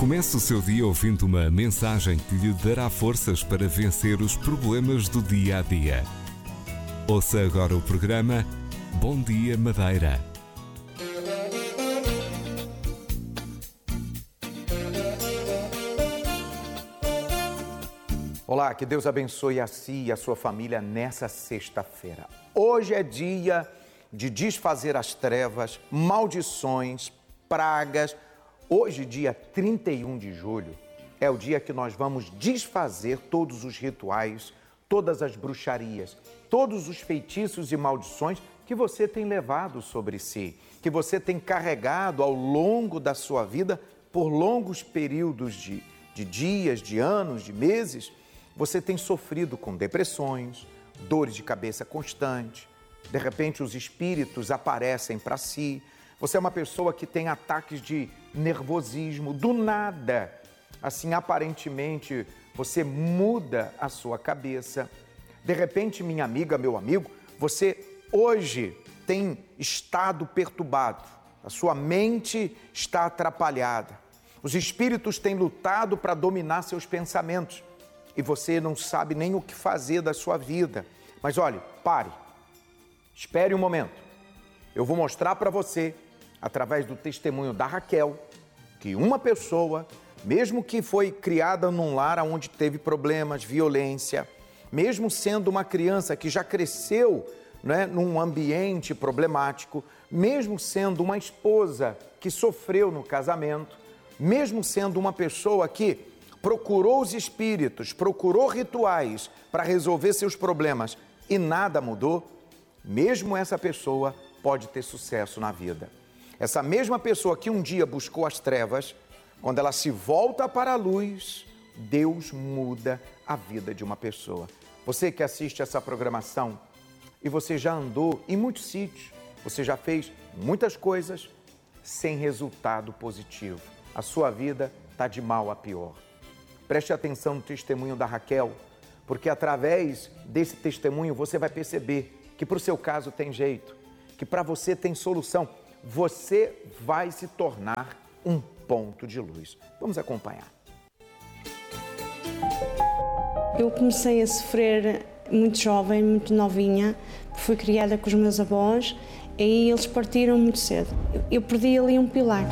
Comece o seu dia ouvindo uma mensagem que lhe dará forças para vencer os problemas do dia a dia. Ouça agora o programa Bom Dia Madeira. Olá, que Deus abençoe a si e a sua família nessa sexta-feira. Hoje é dia de desfazer as trevas, maldições, pragas. Hoje, dia 31 de julho, é o dia que nós vamos desfazer todos os rituais, todas as bruxarias, todos os feitiços e maldições que você tem levado sobre si, que você tem carregado ao longo da sua vida por longos períodos de dias, de anos, de meses. Você tem sofrido com depressões, dores de cabeça constante, de repente os espíritos aparecem para si. Você é uma pessoa que tem ataques de nervosismo, do nada, assim, aparentemente, você muda a sua cabeça. De repente, minha amiga, meu amigo, você hoje tem estado perturbado, a sua mente está atrapalhada. Os espíritos têm lutado para dominar seus pensamentos e você não sabe nem o que fazer da sua vida. Mas olhe, pare, espere um momento. Eu vou mostrar para você, através do testemunho da Raquel, que uma pessoa, mesmo que foi criada num lar onde teve problemas, violência, mesmo sendo uma criança que já cresceu, né, num ambiente problemático, mesmo sendo uma esposa que sofreu no casamento, mesmo sendo uma pessoa que procurou os espíritos, procurou rituais para resolver seus problemas e nada mudou, mesmo essa pessoa pode ter sucesso na vida. Essa mesma pessoa que um dia buscou as trevas, quando ela se volta para a luz, Deus muda a vida de uma pessoa. Você que assiste essa programação e você já andou em muitos sítios, você já fez muitas coisas sem resultado positivo. A sua vida está de mal a pior. Preste atenção no testemunho da Raquel, porque através desse testemunho você vai perceber que para o seu caso tem jeito, que para você tem solução. Você vai se tornar um ponto de luz. Vamos acompanhar. Eu comecei a sofrer muito jovem, muito novinha. Fui criada com os meus avós e eles partiram muito cedo. Eu perdi ali um pilar.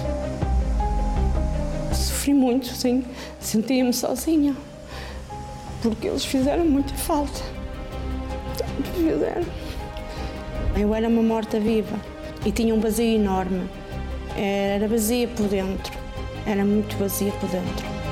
Sofri muito, sim. Sentia-me sozinha, porque eles fizeram muita falta. Fizeram. Eu era uma morta-viva. E tinha um vazio enorme, era vazia por dentro, era muito vazia por dentro.